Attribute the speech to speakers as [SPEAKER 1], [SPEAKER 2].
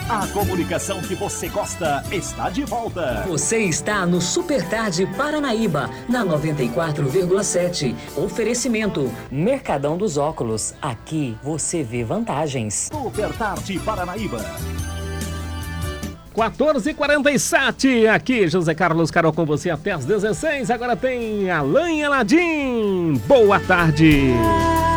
[SPEAKER 1] A comunicação que você gosta está de volta.
[SPEAKER 2] Você está no Super Tarde Paranaíba, na 94,7. Oferecimento Mercadão dos Óculos. Aqui você vê vantagens.
[SPEAKER 1] Super Tarde Paranaíba.
[SPEAKER 3] 14h47, aqui José Carlos Carol com você até às 16. Agora tem Alain Aladim. Boa tarde.